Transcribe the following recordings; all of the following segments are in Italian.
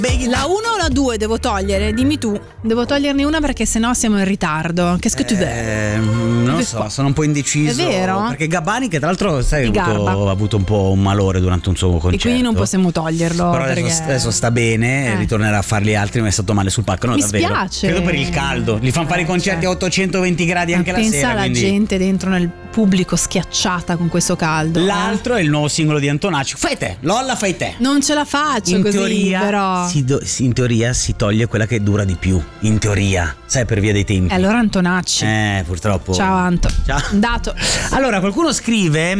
La 1 o la 2 devo togliere? Dimmi tu. Devo toglierne una perché sennò siamo in ritardo. Che tu non lo so, sono un po' indeciso. È vero? Perché Gabbani, che tra l'altro sai, ha avuto un po' un malore durante un suo concerto. E quindi non possiamo toglierlo. Però perché... adesso sta bene, ritornerà a farli altri, ma è stato male sul palco. No, mi davvero. spiace. Credo per il caldo. Li fanno fare i concerti a 820 gradi anche la sera. Pensa alla gente dentro nel pubblico schiacciata con questo caldo. L'altro è il nuovo singolo di Antonacci. Fai te, Lolla, fai te. Non ce la faccio in così, teoria, però. In teoria si toglie quella che dura di più. In teoria, sai, per via dei tempi. Allora Antonacci. Purtroppo. Ciao Anto. Ciao. Dato. Allora, qualcuno scrive: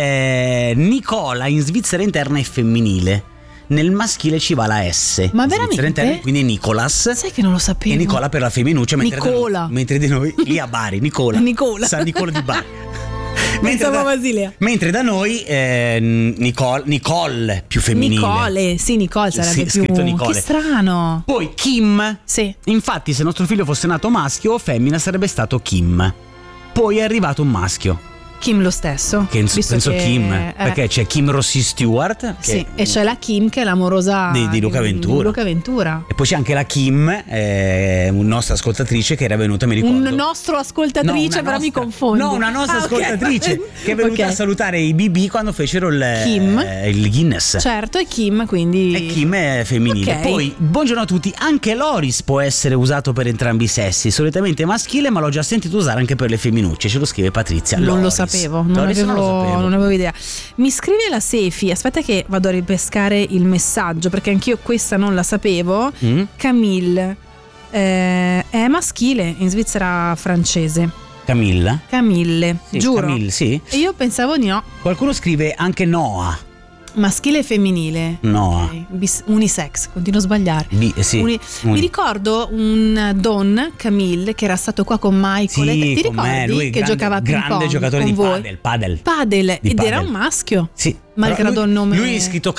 Nicola in Svizzera interna è femminile. Nel maschile ci va la S. Ma veramente? Interna, quindi Nicolas. Sai che non lo sapevo. E Nicola per la femminuccia. Nicola. Mentre di noi lì a Bari, Nicola. San Nicola di Bari. Mentre da noi Nicole più femminile. Nicole sarebbe più scritto Nicole. Che strano. Poi Kim. Sì. Infatti se nostro figlio fosse nato maschio o femmina sarebbe stato Kim. Poi è arrivato un maschio. Kim lo stesso. Penso Kim, perché c'è Kim Rossi Stewart sì, e c'è la Kim che è l'amorosa di Luca Ventura. E poi c'è anche la Kim, una nostra ascoltatrice che era venuta, mi ricordo. Un nostro ascoltatrice, però mi confondo. No, una nostra ascoltatrice che è venuta a salutare i BB quando fecero il Guinness. Certo, è Kim, quindi. E Kim è femminile. Poi, buongiorno a tutti, anche Loris può essere usato per entrambi i sessi, solitamente maschile, ma l'ho già sentito usare anche per le femminucce, ce lo scrive Patrizia. Non lo sapevo. Non avevo idea. Mi scrive la Sefi, aspetta che vado a ripescare il messaggio perché anch'io questa non la sapevo. Camille è maschile in Svizzera francese. Camille, sì, giuro. Camille, sì. E io pensavo di no. Qualcuno scrive anche Noah. Maschile e femminile. No. Okay. Unisex, continuo a sbagliare. Sì. Mi ricordo un Don Camille che era stato qua con Michael. Sì, ti ricordi lui, che giocava a ping pong? Grande giocatore di padel. Era un maschio. Sì. Malgrado il nome. Lui è scritto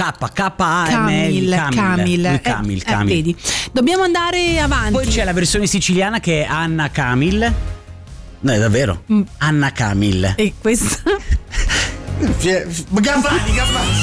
Camille. Vedi. Dobbiamo andare avanti. Poi c'è la versione siciliana che è Anna Camille. No, è davvero. Anna Camille. E questa Gabbani